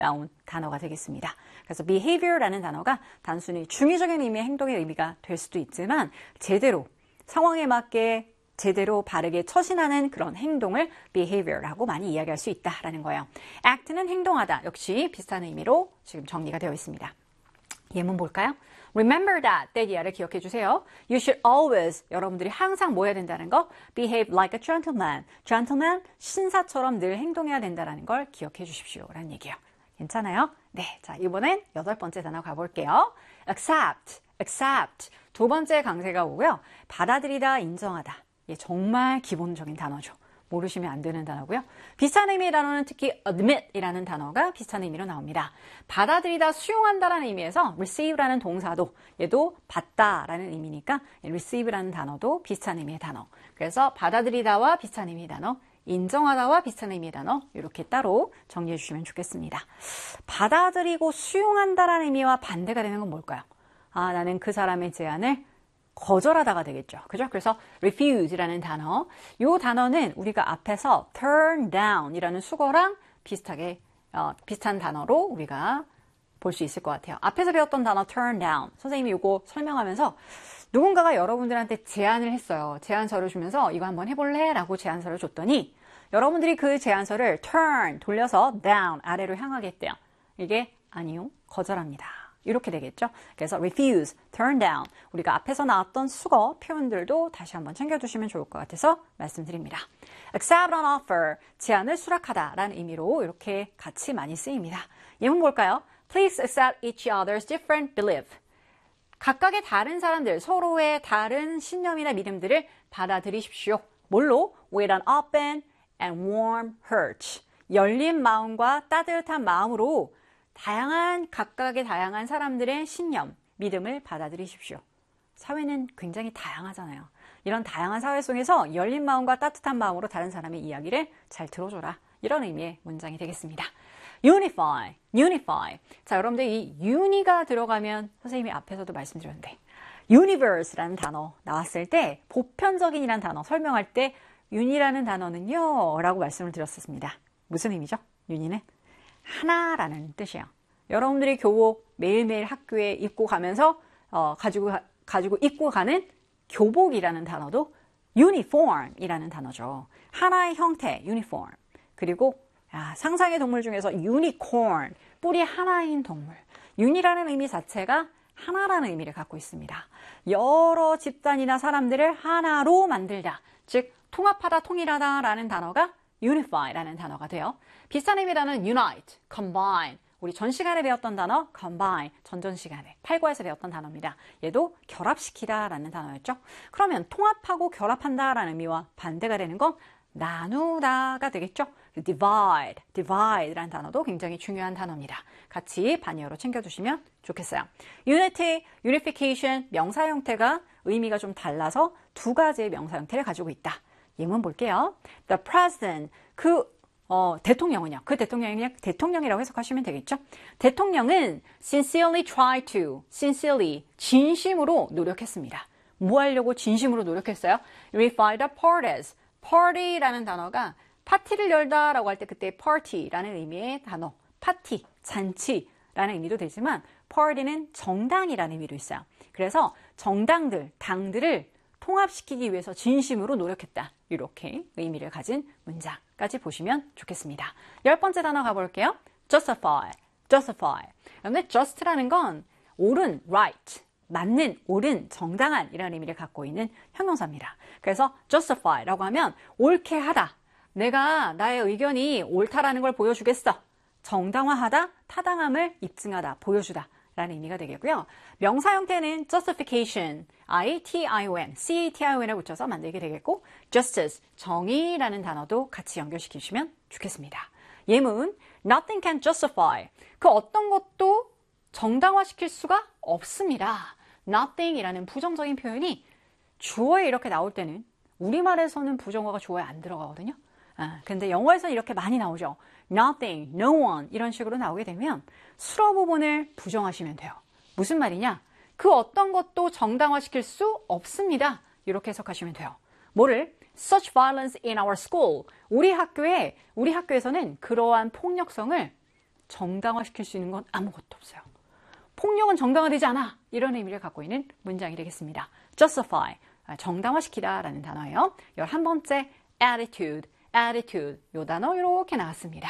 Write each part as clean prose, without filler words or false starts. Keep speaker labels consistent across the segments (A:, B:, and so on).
A: 나온 단어가 되겠습니다. 그래서 behavior라는 단어가 단순히 중의적인 의미의 행동의 의미가 될 수도 있지만 제대로 상황에 맞게 제대로 바르게 처신하는 그런 행동을 behavior라고 많이 이야기할 수 있다라는 거예요. act는 행동하다. 역시 비슷한 의미로 지금 정리가 되어 있습니다. 예문 볼까요? Remember that 이하를 기억해 주세요. You should always, 여러분들이 항상 뭐 해야 된다는 거? Behave like a gentleman. Gentleman, 신사처럼 늘 행동해야 된다는 걸 기억해 주십시오. 라는 얘기예요. 괜찮아요? 네, 자 이번엔 8번째 단어 가볼게요. accept. 두 번째 강세가 오고요. 받아들이다, 인정하다. 예, 정말 기본적인 단어죠. 모르시면 안 되는 단어고요. 비슷한 의미의 단어는 특히 admit이라는 단어가 비슷한 의미로 나옵니다. 받아들이다, 수용한다라는 의미에서 receive라는 동사도 얘도 받다라는 의미니까 receive라는 단어도 비슷한 의미의 단어. 그래서 받아들이다와 비슷한 의미의 단어, 인정하다와 비슷한 의미의 단어 이렇게 따로 정리해 주시면 좋겠습니다. 받아들이고 수용한다라는 의미와 반대가 되는 건 뭘까요? 아, 나는 그 사람의 제안을 거절하다가 되겠죠. 그죠? 그래서 refuse라는 단어. 이 단어는 우리가 앞에서 turn down 이라는 수거랑 비슷한 단어로 우리가 볼 수 있을 것 같아요. 앞에서 배웠던 단어 turn down. 선생님이 이거 설명하면서 누군가가 여러분들한테 제안을 했어요. 제안서를 주면서 이거 한번 해볼래? 라고 제안서를 줬더니 여러분들이 그 제안서를 turn, 돌려서 down, 아래로 향하게 했대요. 이게 아니요, 거절합니다. 이렇게 되겠죠. 그래서 refuse, turn down. 우리가 앞에서 나왔던 수거 표현들도 다시 한번 챙겨두시면 좋을 것 같아서 말씀드립니다. accept an offer, 제안을 수락하다 라는 의미로 이렇게 같이 많이 쓰입니다. 예문 볼까요? Please accept each other's different belief. 각각의 다른 사람들, 서로의 다른 신념이나 믿음들을 받아들이십시오. 뭘로? With an open and warm heart. 열린 마음과 따뜻한 마음으로 각각의 다양한 사람들의 신념, 믿음을 받아들이십시오. 사회는 굉장히 다양하잖아요. 이런 다양한 사회 속에서 열린 마음과 따뜻한 마음으로 다른 사람의 이야기를 잘 들어줘라. 이런 의미의 문장이 되겠습니다. unify. 자, 여러분들 이 uni가 들어가면 선생님이 앞에서도 말씀드렸는데 universe라는 단어 나왔을 때 보편적인이라는 단어 설명할 때 uni라는 단어는요 라고 말씀을 드렸었습니다. 무슨 의미죠? uni는 하나라는 뜻이에요. 여러분들이 교복 매일매일 학교에 입고 가면서 가지고 입고 가는 교복이라는 단어도 uniform이라는 단어죠. 하나의 형태, uniform. 그리고 상상의 동물 중에서 unicorn, 뿔이 하나인 동물. uni라는 의미 자체가 하나라는 의미를 갖고 있습니다. 여러 집단이나 사람들을 하나로 만들다. 즉 통합하다, 통일하다라는 단어가 unify라는 단어가 돼요. 비슷한 의미의 단어는 unite, combine. 우리 전 시간에 배웠던 단어 combine, 전전 시간에 8과에서 배웠던 단어입니다. 얘도 결합시키다라는 단어였죠. 그러면 통합하고 결합한다라는 의미와 반대가 되는 건 나누다가 되겠죠. divide라는 단어도 굉장히 중요한 단어입니다. 같이 반의어로 챙겨두시면 좋겠어요. unity, unification, 명사 형태가 의미가 좀 달라서 두 가지의 명사 형태를 가지고 있다. 예문 볼게요. The president, 대통령은요. 그 대통령이 그냥 대통령이라고 해석하시면 되겠죠. 대통령은 sincerely try to, sincerely, 진심으로 노력했습니다. 뭐 하려고 진심으로 노력했어요? Unify the parties. party라는 단어가 파티를 열다라고 할 때 그때 party라는 의미의 단어, 파티, 잔치라는 의미도 되지만 party는 정당이라는 의미도 있어요. 그래서 정당들, 당들을 통합시키기 위해서 진심으로 노력했다. 이렇게 의미를 가진 문장까지 보시면 좋겠습니다. 10번째 단어 가볼게요. justify. 그런데 just라는 건 옳은, right, 맞는, 옳은, 정당한 이라는 의미를 갖고 있는 형용사입니다. 그래서 justify라고 하면 옳게 하다. 내가 나의 의견이 옳다라는 걸 보여주겠어. 정당화하다, 타당함을 입증하다, 보여주다 라는 의미가 되겠고요. 명사 형태는 justification, I-T-I-O-N, C-A-T-I-O-N을 붙여서 만들게 되겠고 justice, 정의라는 단어도 같이 연결시키시면 좋겠습니다. 예문, nothing can justify, 그 어떤 것도 정당화시킬 수가 없습니다. nothing이라는 부정적인 표현이 주어에 이렇게 나올 때는 우리말에서는 부정어가 주어에 안 들어가거든요. 근데 영어에서는 이렇게 많이 나오죠. nothing, no one 이런 식으로 나오게 되면 수로 부분을 부정하시면 돼요. 무슨 말이냐? 그 어떤 것도 정당화시킬 수 없습니다. 이렇게 해석하시면 돼요. 뭐를? Such violence in our school. 우리 학교에서는 그러한 폭력성을 정당화시킬 수 있는 건 아무것도 없어요. 폭력은 정당화되지 않아. 이런 의미를 갖고 있는 문장이 되겠습니다. justify, 정당화시키다 라는 단어예요. 11번째, attitude, attitude. 요 단어 이렇게 나왔습니다.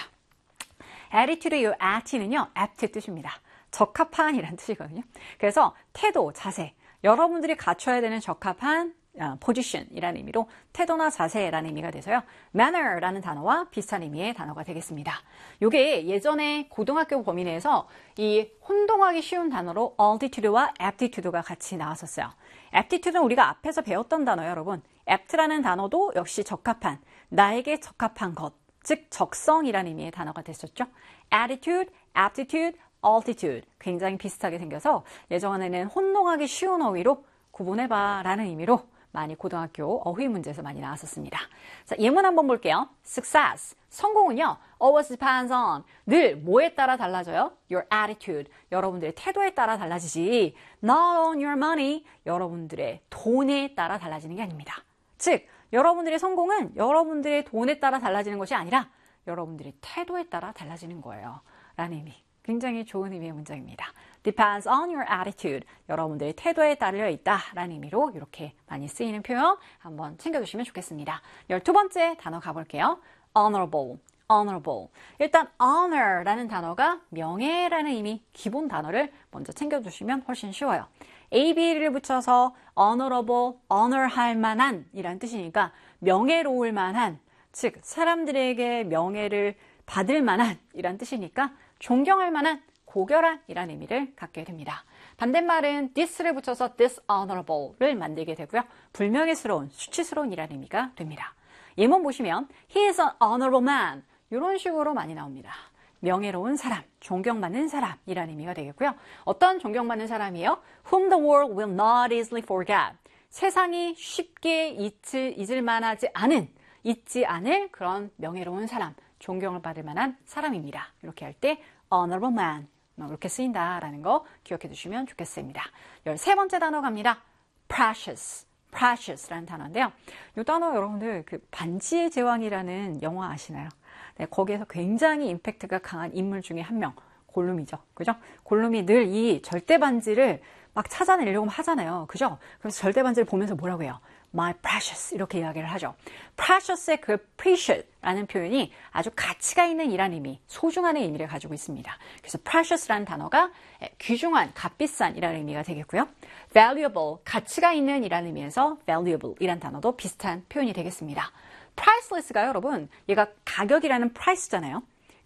A: attitude, 요 at는요, apt 뜻입니다. 적합한이라는 뜻이거든요. 그래서 태도, 자세, 여러분들이 갖춰야 되는 적합한 position이라는 의미로 태도나 자세라는 의미가 돼서요. manner라는 단어와 비슷한 의미의 단어가 되겠습니다. 이게 예전에 고등학교 범위 내에서 이 혼동하기 쉬운 단어로 altitude와 aptitude가 같이 나왔었어요. aptitude는 우리가 앞에서 배웠던 단어예요, 여러분. apt라는 단어도 역시 적합한, 나에게 적합한 것, 즉 적성이라는 의미의 단어가 됐었죠. attitude, aptitude, altitude 굉장히 비슷하게 생겨서 예전에는 혼동하기 쉬운 어휘로 구분해봐 라는 의미로 많이 고등학교 어휘 문제에서 많이 나왔었습니다. 자, 예문 한번 볼게요. Success, 성공은요. Always depends on, 늘 뭐에 따라 달라져요? Your attitude, 여러분들의 태도에 따라 달라지지. Not on your money, 여러분들의 돈에 따라 달라지는 게 아닙니다. 즉, 여러분들의 성공은 여러분들의 돈에 따라 달라지는 것이 아니라 여러분들의 태도에 따라 달라지는 거예요. 라는 의미. 굉장히 좋은 의미의 문장입니다. Depends on your attitude. 여러분들의 태도에 따라 있다라는 의미로 이렇게 많이 쓰이는 표현 한번 챙겨주시면 좋겠습니다. 12번째 단어 가볼게요. honorable, honorable. 일단 honor라는 단어가 명예라는 의미, 기본 단어를 먼저 챙겨주시면 훨씬 쉬워요. AB를 붙여서 honorable, honor할 만한 이란 뜻이니까 명예로울 만한, 즉 사람들에게 명예를 받을 만한 이란 뜻이니까 존경할 만한, 고결한 이라는 의미를 갖게 됩니다. 반대말은 this를 붙여서 dishonorable를 만들게 되고요. 불명예스러운, 수치스러운 이라는 의미가 됩니다. 예문 보시면 he is an honorable man 이런 식으로 많이 나옵니다. 명예로운 사람, 존경받는 사람이라는 의미가 되겠고요. 어떤 존경받는 사람이에요? Whom the world will not easily forget. 세상이 쉽게 잊을 만하지 않은, 잊지 않을 그런 명예로운 사람, 존경을 받을 만한 사람입니다. 이렇게 할 때 honorable man 이렇게 쓰인다라는 거 기억해 두시면 좋겠습니다. 13번째 단어 갑니다. precious, precious라는 단어인데요. 이 단어 여러분들 그 반지의 제왕이라는 영화 아시나요? 네, 거기에서 굉장히 임팩트가 강한 인물 중에 한 명, 골룸이죠. 그죠? 골룸이 늘 이 절대 반지를 막 찾아내려고 하잖아요. 그죠? 그래서 절대 반지를 보면서 뭐라고 해요? My precious 이렇게 이야기를 하죠. precious의 그 precious라는 표현이 아주 가치가 있는 이란 의미, 소중한의 의미를 가지고 있습니다. 그래서 precious라는 단어가 귀중한, 값비싼 이라는 의미가 되겠고요. valuable, 가치가 있는 이라는 의미에서 valuable 이란 단어도 비슷한 표현이 되겠습니다. priceless가 여러분, 얘가 가격이라는 price잖아요.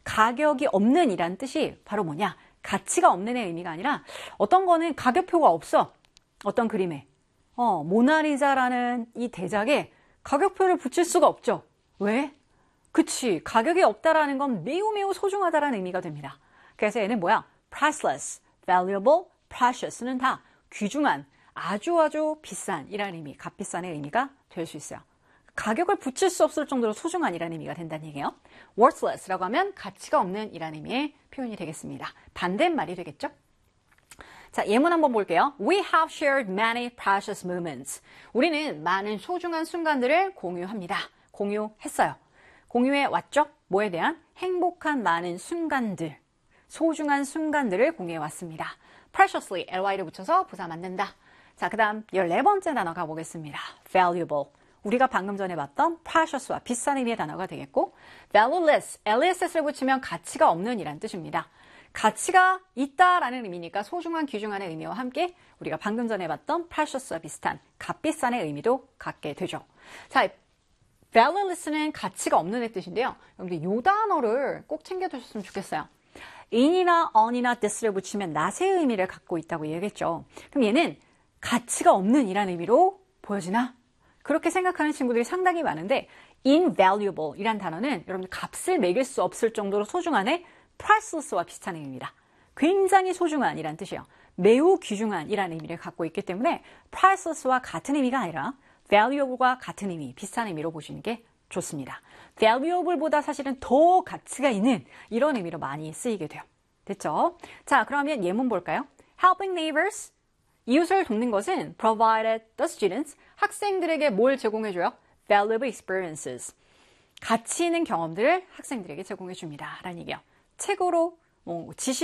A: 가격이 없는 이란 뜻이 바로 뭐냐? 가치가 없는의 의미가 아니라 어떤 거는 가격표가 없어. 어떤 그림에. 모나리자라는 이 대작에 가격표를 붙일 수가 없죠. 왜? 그치. 가격이 없다라는 건 매우 매우 소중하다라는 의미가 됩니다. 그래서 얘는 뭐야? priceless, valuable, precious는 다 귀중한, 아주 비싼 이라는 의미, 값비싼의 의미가 될 수 있어요. 가격을 붙일 수 없을 정도로 소중한 이라는 의미가 된다는 얘기예요. worthless라고 하면 가치가 없는 이라는 의미의 표현이 되겠습니다. 반대말이 되겠죠? 자, 예문 한번 볼게요. We have shared many precious moments. 우리는 많은 소중한 순간들을 공유합니다. 공유했어요. 공유해 왔죠? 뭐에 대한? 행복한 많은 순간들, 소중한 순간들을 공유해 왔습니다. preciously, ly를 붙여서 부사 만든다. 자, 그 다음 14번째 단어 가보겠습니다. valuable. 우리가 방금 전에 봤던 precious와 비싼 의미의 단어가 되겠고, valueless, less를 붙이면 가치가 없는 이란 뜻입니다. 가치가 있다라는 의미니까 소중한, 귀중한의 의미와 함께 우리가 방금 전에 봤던 precious와 비슷한 값비싼의 의미도 갖게 되죠. 자, valueless는 가치가 없는의 뜻인데요. 여러분들 이 단어를 꼭 챙겨두셨으면 좋겠어요. in이나 on이나 this를 붙이면 not의 의미를 갖고 있다고 얘기했죠. 그럼 얘는 가치가 없는 이란 의미로 보여지나? 그렇게 생각하는 친구들이 상당히 많은데 invaluable 이란 단어는 여러분들 값을 매길 수 없을 정도로 소중한의 priceless와 비슷한 의미입니다. 굉장히 소중한 이란 뜻이에요. 매우 귀중한 이란 의미를 갖고 있기 때문에 priceless와 같은 의미가 아니라 valuable과 같은 의미, 비슷한 의미로 보시는 게 좋습니다. valuable보다 사실은 더 가치가 있는 이런 의미로 많이 쓰이게 돼요. 됐죠? 자, 그러면 예문 볼까요? Helping neighbors, 이웃을 돕는 것은 provided the students, 학생들에게 뭘 제공해줘요? Valuable experiences, 가치 있는 경험들을 학생들에게 제공해줍니다. 라는 얘기예요. 책으로, 뭐 지시